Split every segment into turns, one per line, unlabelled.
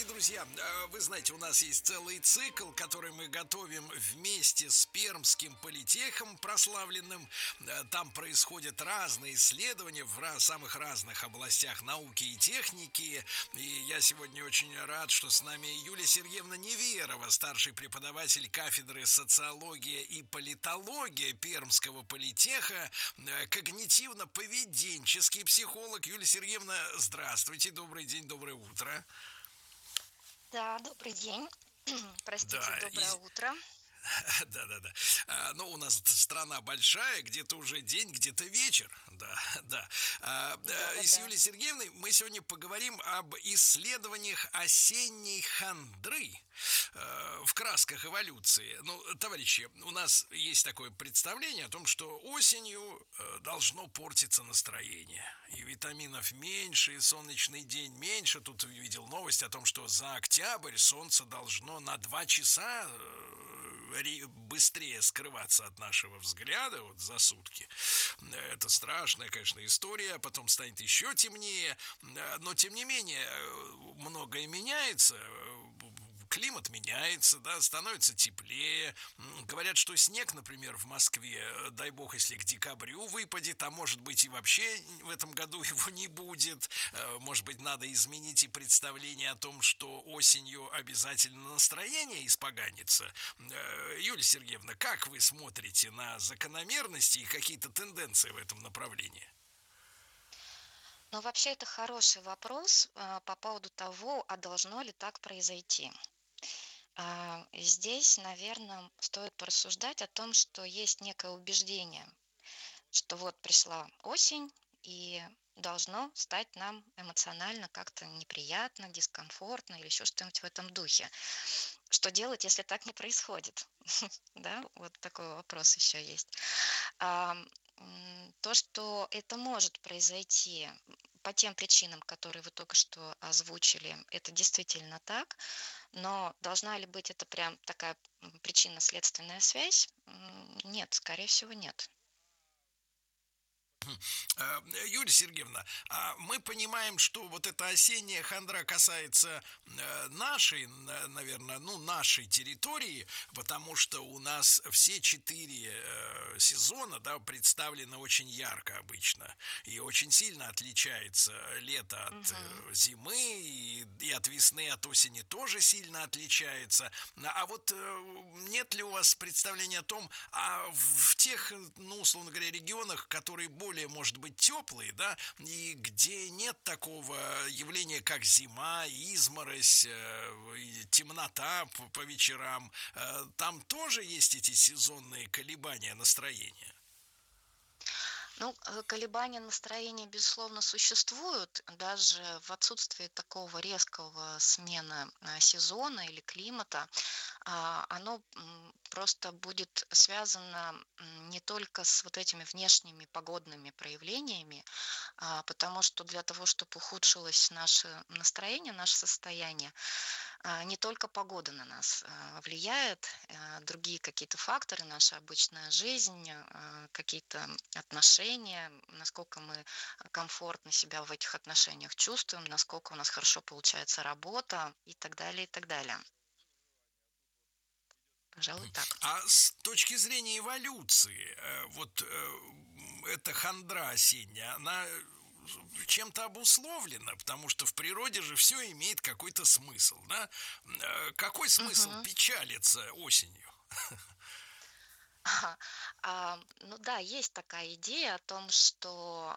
Дорогие друзья, вы знаете, у нас есть целый цикл, который мы готовим вместе с Пермским политехом прославленным. Там происходят разные исследования в самых разных областях науки и техники. И я сегодня очень рад, что с нами Юлия Сергеевна Неверова, старший преподаватель кафедры социология и политология Пермского политеха, когнитивно-поведенческий психолог. Юлия Сергеевна, здравствуйте, добрый день, доброе утро.
Да, добрый день. Простите,
Да,
доброе утро.
да-да-да. Ну, у нас страна большая, где-то уже день, где-то вечер. Да, да. И с
Да-да-да.
Юлией Сергеевной мы сегодня поговорим об исследованиях осенней хандры в красках эволюции. Ну, товарищи, у нас есть такое представление о том, что осенью должно портиться настроение. И витаминов меньше, и солнечный день меньше. Тут видел новость о том, что за октябрь солнце должно на 2 часа быстрее скрываться от нашего взгляда вот за сутки. Это страшная, конечно, история, потом станет еще темнее, но тем не менее многое меняется, климат меняется, да, становится теплее. Говорят, что снег, например, в Москве, дай бог, если к декабрю выпадет, а может быть и вообще в этом году его не будет. Может быть, надо изменить и представление о том, что осенью обязательно настроение испоганится. Юлия Сергеевна, как вы смотрите на закономерности и какие-то тенденции в этом направлении?
Ну, вообще, это хороший вопрос по поводу того, а должно ли так произойти. Здесь, наверное, стоит порассуждать о том, что есть некое убеждение, что вот пришла осень, и должно стать нам эмоционально как-то неприятно, дискомфортно или еще что-нибудь в этом духе. Что делать, если так не происходит? Да, вот такой вопрос еще есть. То, что это может произойти по тем причинам, которые вы только что озвучили, это действительно так, но должна ли быть это прям такая причинно-следственная связь? Нет, скорее всего, нет.
Юлия Сергеевна, а мы понимаем, что вот эта осенняя хандра касается нашей, наверное, ну, нашей территории, потому что у нас все 4 сезона, да, представлены очень ярко обычно, и очень сильно отличается лето от
Мгм.
зимы, и от весны, от осени тоже сильно отличается. А вот нет ли у вас представления о том, а в тех, ну, условно говоря, регионах, которые более, может быть, теплые, да, и где нет такого явления, как зима, изморозь, и темнота по вечерам, там тоже есть эти сезонные колебания настроения?
Ну, колебания настроения, безусловно, существуют. Даже в отсутствии такого резкого смены сезона или климата, оно просто будет связано не только с вот этими внешними погодными проявлениями, потому что для того, чтобы ухудшилось наше настроение, наше состояние, не только погода на нас влияет, другие какие-то факторы, наша обычная жизнь, какие-то отношения, насколько мы комфортно себя в этих отношениях чувствуем, насколько у нас хорошо получается работа и так далее, и так далее. Пожалуй, так.
А с точки зрения эволюции, вот эта хандра осенняя, она чем-то обусловлена, потому что в природе же все имеет какой-то смысл, да? Какой смысл
Мгм.
печалиться осенью?
Ага. Ну да, есть такая идея о том, что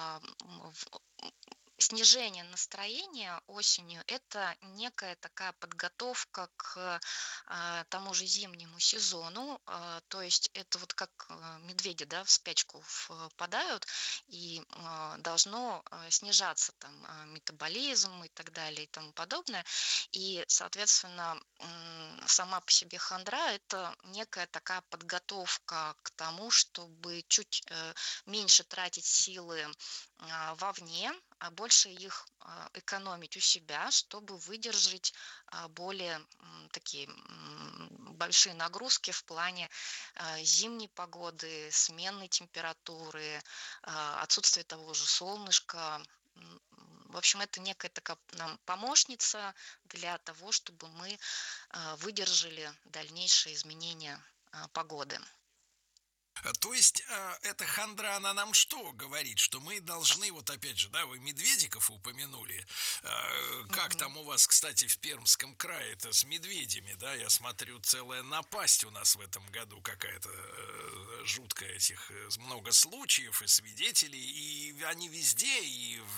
снижение настроения осенью — это некая такая подготовка к тому же зимнему сезону. То есть это вот как медведи, да, в спячку впадают, и должно снижаться там метаболизм и так далее и тому подобное. И, соответственно, сама по себе хандра — это некая такая подготовка к тому, чтобы чуть меньше тратить силы вовне, а больше их экономить у себя, чтобы выдержать более такие большие нагрузки в плане зимней погоды, сменной температуры, отсутствия того же солнышка. В общем, это некая такая нам помощница для того, чтобы мы выдержали дальнейшие изменения погоды.
То есть, эта хандра, она нам что говорит? Что мы должны, вот опять же, да, вы медведиков упомянули. Как
Мгм.
там у вас, кстати, в Пермском крае это с медведями, да? Я смотрю, целая напасть у нас в этом году какая-то жуткая, этих много случаев и свидетелей, и они везде, и